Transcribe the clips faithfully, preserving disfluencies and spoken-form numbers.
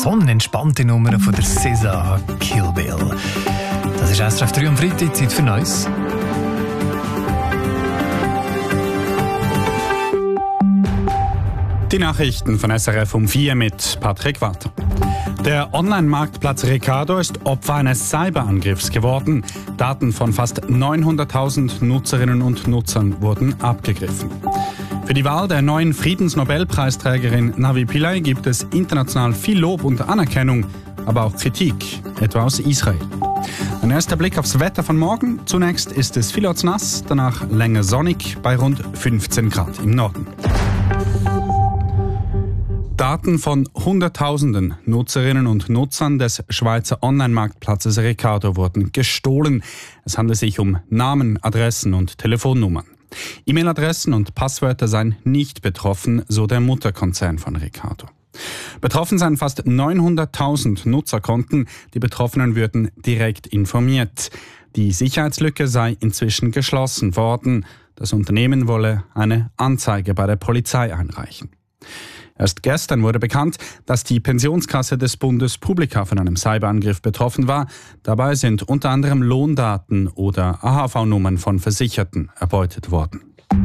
so eine entspannte Nummer von der S Z A, Kill Bill. Das ist S R F drei am Freitag, Zeit für Neues. Die Nachrichten von S R F um vier mit Patrick Walter. Der Online-Marktplatz Ricardo ist Opfer eines Cyberangriffs geworden. Daten von fast neunhunderttausend Nutzerinnen und Nutzern wurden abgegriffen. Für die Wahl der neuen Friedensnobelpreisträgerin Navi Pillay gibt es international viel Lob und Anerkennung, aber auch Kritik, etwa aus Israel. Ein erster Blick aufs Wetter von morgen. Zunächst ist es vielerorts nass, danach länger sonnig bei rund fünfzehn Grad im Norden. Daten von Hunderttausenden Nutzerinnen und Nutzern des Schweizer Online-Marktplatzes Ricardo wurden gestohlen. Es handelt sich um Namen, Adressen und Telefonnummern. E-Mail-Adressen und Passwörter seien nicht betroffen, so der Mutterkonzern von Ricardo. Betroffen seien fast neunhunderttausend Nutzerkonten. Die Betroffenen würden direkt informiert. Die Sicherheitslücke sei inzwischen geschlossen worden. Das Unternehmen wolle eine Anzeige bei der Polizei einreichen. Erst gestern wurde bekannt, dass die Pensionskasse des Bundes Publica von einem Cyberangriff betroffen war. Dabei sind unter anderem Lohndaten oder A H V-Nummern von Versicherten erbeutet worden.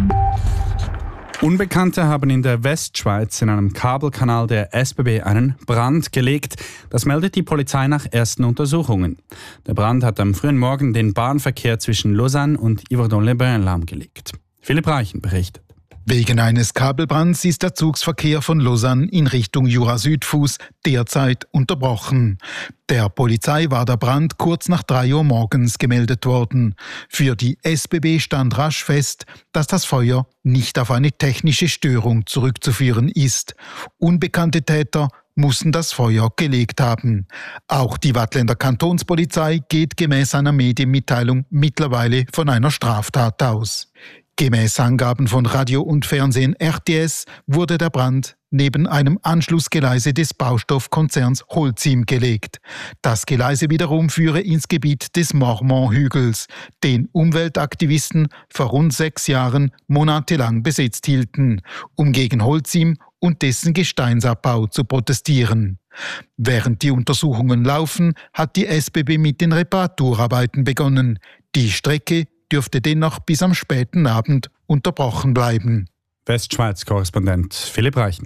Unbekannte haben in der Westschweiz in einem Kabelkanal der S B B einen Brand gelegt. Das meldet die Polizei nach ersten Untersuchungen. Der Brand hat am frühen Morgen den Bahnverkehr zwischen Lausanne und Yverdon-les-Bains lahmgelegt. Philipp Reichen berichtet. Wegen eines Kabelbrands ist der Zugsverkehr von Lausanne in Richtung Jura-Südfuss derzeit unterbrochen. Der Polizei war der Brand kurz nach drei Uhr morgens gemeldet worden. Für die S B B stand rasch fest, dass das Feuer nicht auf eine technische Störung zurückzuführen ist. Unbekannte Täter mussten das Feuer gelegt haben. Auch die Waadtländer Kantonspolizei geht gemäß einer Medienmitteilung mittlerweile von einer Straftat aus. Gemäß Angaben von Radio und Fernsehen R T S wurde der Brand neben einem Anschlussgeleise des Baustoffkonzerns Holcim gelegt. Das Geleise wiederum führe ins Gebiet des Mormont-Hügels, den Umweltaktivisten vor rund sechs Jahren monatelang besetzt hielten, um gegen Holcim und dessen Gesteinsabbau zu protestieren. Während die Untersuchungen laufen, hat die S B B mit den Reparaturarbeiten begonnen. Die Strecke dürfte dennoch bis am späten Abend unterbrochen bleiben. Westschweiz-Korrespondent Philipp Reichen.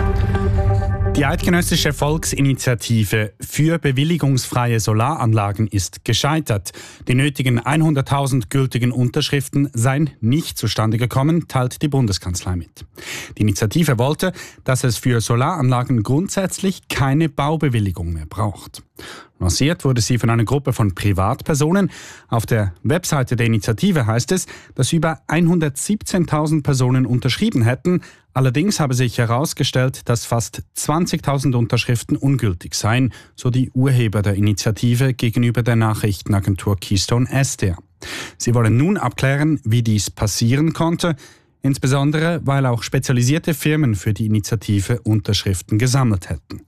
Die eidgenössische Volksinitiative für bewilligungsfreie Solaranlagen ist gescheitert. Die nötigen hunderttausend gültigen Unterschriften seien nicht zustande gekommen, teilt die Bundeskanzlei mit. Die Initiative wollte, dass es für Solaranlagen grundsätzlich keine Baubewilligung mehr braucht. Lanciert wurde sie von einer Gruppe von Privatpersonen. Auf der Webseite der Initiative heißt es, dass über hundertsiebzehntausend Personen unterschrieben hätten. Allerdings habe sich herausgestellt, dass fast zwanzigtausend Unterschriften ungültig seien, so die Urheber der Initiative gegenüber der Nachrichtenagentur Keystone S D A. Sie wollen nun abklären, wie dies passieren konnte, insbesondere weil auch spezialisierte Firmen für die Initiative Unterschriften gesammelt hätten.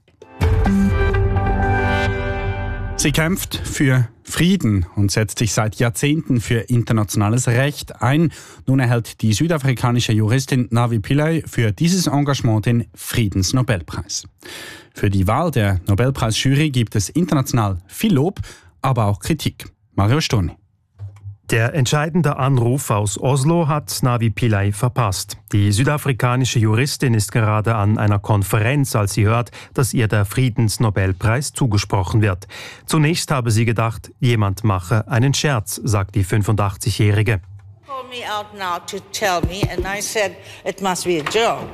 Sie kämpft für Frieden und setzt sich seit Jahrzehnten für internationales Recht ein. Nun erhält die südafrikanische Juristin Navi Pillay für dieses Engagement den Friedensnobelpreis. Für die Wahl der Nobelpreisjury gibt es international viel Lob, aber auch Kritik. Mario Sturni. Der entscheidende Anruf aus Oslo hat Navi Pillay verpasst. Die südafrikanische Juristin ist gerade an einer Konferenz, als sie hört, dass ihr der Friedensnobelpreis zugesprochen wird. Zunächst habe sie gedacht, jemand mache einen Scherz, sagt die fünfundachtzigjährige. Called me out now to tell me and I said it must be a joke.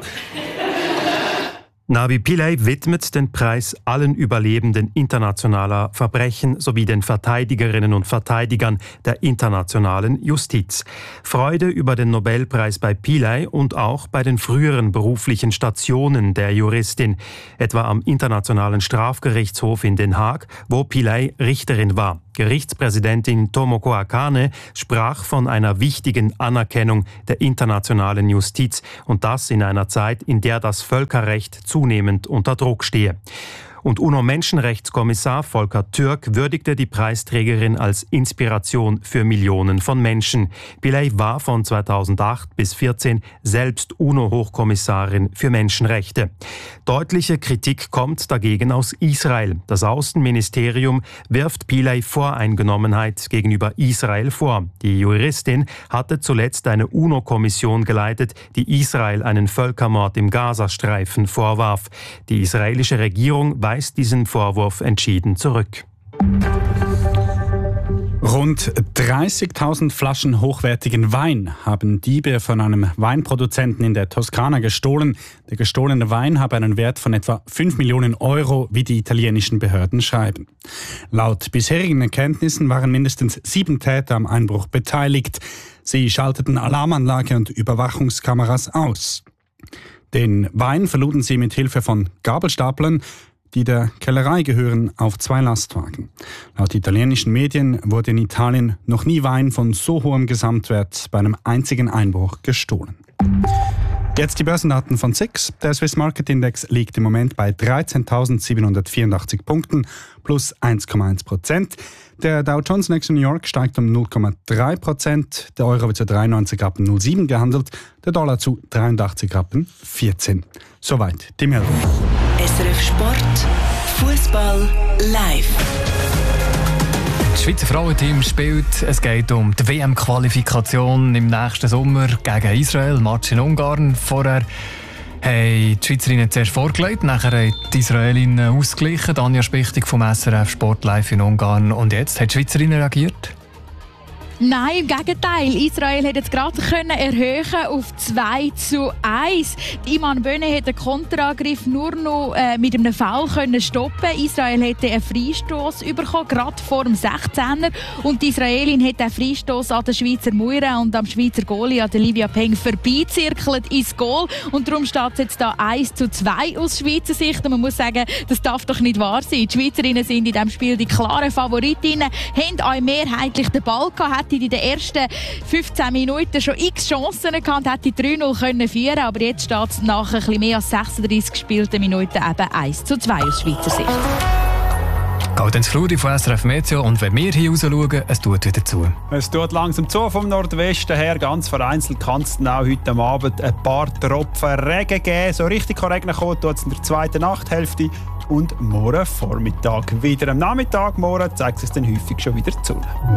Navi Pillay widmet den Preis allen Überlebenden internationaler Verbrechen sowie den Verteidigerinnen und Verteidigern der internationalen Justiz. Freude über den Nobelpreis bei Pillay und auch bei den früheren beruflichen Stationen der Juristin, etwa am Internationalen Strafgerichtshof in Den Haag, wo Pillay Richterin war. Gerichtspräsidentin Tomoko Akane sprach von einer wichtigen Anerkennung der internationalen Justiz und das in einer Zeit, in der das Völkerrecht zunehmend unter Druck stehe. Und U N O-Menschenrechtskommissar Volker Türk würdigte die Preisträgerin als Inspiration für Millionen von Menschen. Pillay war von zweitausendacht bis zweitausendvierzehn selbst U N O-Hochkommissarin für Menschenrechte. Deutliche Kritik kommt dagegen aus Israel. Das Außenministerium wirft Pillay Voreingenommenheit gegenüber Israel vor. Die Juristin hatte zuletzt eine U N O-Kommission geleitet, die Israel einen Völkermord im Gazastreifen vorwarf. Die israelische Regierung weist diesen Vorwurf entschieden zurück. Rund dreißigtausend Flaschen hochwertigen Wein haben Diebe von einem Weinproduzenten in der Toskana gestohlen. Der gestohlene Wein habe einen Wert von etwa fünf Millionen Euro, wie die italienischen Behörden schreiben. Laut bisherigen Erkenntnissen waren mindestens sieben Täter am Einbruch beteiligt. Sie schalteten Alarmanlage und Überwachungskameras aus. Den Wein verluden sie mit Hilfe von Gabelstaplern, die der Kellerei gehören, auf zwei Lastwagen. Laut italienischen Medien wurde in Italien noch nie Wein von so hohem Gesamtwert bei einem einzigen Einbruch gestohlen. Jetzt die Börsendaten von S I X. Der Swiss Market Index liegt im Moment bei dreizehntausendsiebenhundertvierundachtzig Punkten, plus eins Komma eins Prozent. Der Dow Jones Next in New York steigt um null Komma drei Prozent. Der Euro wird zu dreiundneunzig Rappen null sieben gehandelt, der Dollar zu dreiundachtzig Rappen vierzehn. Soweit die Meldung. S R F Sport, Fußball live. Das Schweizer Frauenteam spielt. Es geht um die W M-Qualifikation im nächsten Sommer gegen Israel, Match in Ungarn. Vorher haben die Schweizerinnen zuerst vorgelegt, nachher haben die Israelinnen ausgeglichen. Anja Spichtig vom S R F Sport live in Ungarn. Und jetzt hat die Schweizerinnen reagiert? Nein, im Gegenteil. Israel hat jetzt gerade können erhöhen auf zwei zu eins. Iman Böne hat den Konterangriff nur noch äh, mit einem Foul können stoppen. Israel hätte einen Freistoß bekommen, gerade vor dem sechzehner. Und die Israelin hat den Freistoß an den Schweizer Muira und am Schweizer Goalie, an Livia Peng, vorbeizirkelt ins Goal. Und darum steht es jetzt da eins zu zwei aus Schweizer Sicht. Und man muss sagen, das darf doch nicht wahr sein. Die Schweizerinnen sind in diesem Spiel die klaren Favoritinnen, haben auch mehrheitlich den Ball gehabt, in den ersten fünfzehn Minuten schon x Chancen gehabt, hätte drei null können führen, aber jetzt steht es nach ein bisschen mehr als sechsunddreissig gespielten Minuten eben eins zu zwei aus Schweizer Sicht. Gaudenz Fludi von S R F Meteo, und wenn wir hier raus schauen, es tut wieder zu. Es tut langsam zu vom Nordwesten her, ganz vereinzelt kann es auch heute Abend ein paar Tropfen Regen geben. So richtig regnen kommen tut es in der zweiten Nachthälfte und morgen Vormittag wieder. Am Nachmittag morgen zeigt es dann häufig schon wieder zu.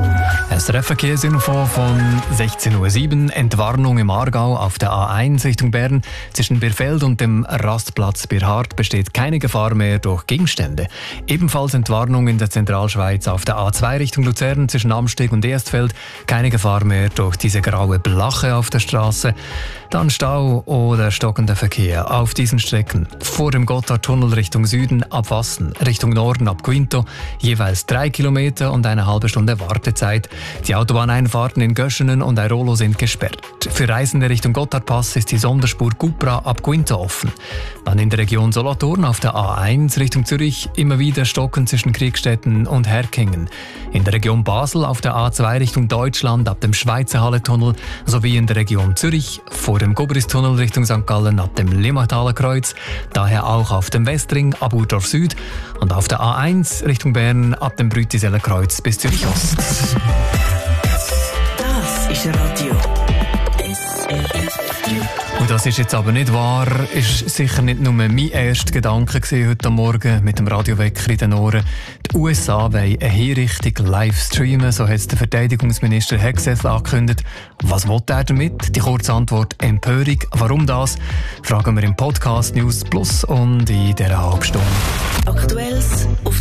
S R F-Verkehrsinfo von sechzehn Uhr sieben. Entwarnung im Aargau auf der A eins Richtung Bern. Zwischen Birfeld und dem Rastplatz Birhard besteht keine Gefahr mehr durch Gegenstände. Ebenfalls Entwarnung in der Zentralschweiz auf der A zwei Richtung Luzern zwischen Amsteg und Erstfeld. Keine Gefahr mehr durch diese graue Blache auf der Straße. Dann Stau oder stockender Verkehr auf diesen Strecken. Vor dem Gotthardtunnel Richtung Süden ab Wassen, Richtung Norden ab Quinto, jeweils drei Kilometer und eine halbe Stunde Wartezeit. Die Autobahneinfahrten in Göschenen und Airolo sind gesperrt. Für Reisende Richtung Gotthardpass ist die Sonderspur Cupra ab Quinto offen. Dann in der Region Solothurn auf der A eins Richtung Zürich immer wieder Stocken zwischen Kriegstetten und Herkingen. In der Region Basel auf der A zwei Richtung Deutschland ab dem Schweizer Halletunnel sowie in der Region Zürich vor dem Gobristunnel Richtung Sankt Gallen ab dem Limmertaler Kreuz, daher auch auf dem Westring ab Urdorf Süd und auf der A eins Richtung Bern ab dem Brütiseler Kreuz bis Zürich Ost. Das ist Radio S R F. Und das ist jetzt aber nicht wahr, ist sicher nicht nur mein erster Gedanke gewesen heute Morgen mit dem Radiowecker in den Ohren. Die U S A wollen eine Hinrichtung live streamen, so hat es der Verteidigungsminister Hegseth angekündigt. Was will er damit? Die kurze Antwort: Empörung. Warum das? Fragen wir im Podcast News Plus und in dieser halben Stunde. Aktuelles auf